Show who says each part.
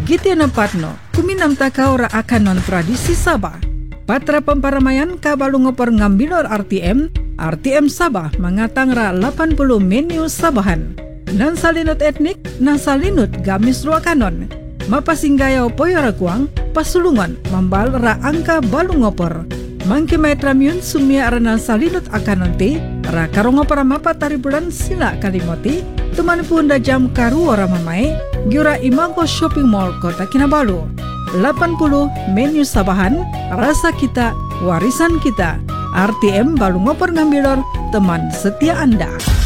Speaker 1: Giti napatno, kuminam takaura akan non tradisi Sabah. Patra pemparamayan kabalu ngopor ngambilor RTM Sabah mengatang ra 80 menu Sabahan. Nan salinut etnik, nan salinut gamis ruakanon. Mapasinggaya poyora kuang, pasulungan mambal ra angka balu ngopor. Mangki maetramiun sumia aranal salinut akan nanti, ra karongopor mapa tari bulan sila kalimoti, teman punda jam karu ora mamai, giura Imago Shopping Mall Kota Kinabalu. 80 menu Sabahan, rasa kita, warisan kita. RTM balu ngopor ngambilor, teman setia Anda.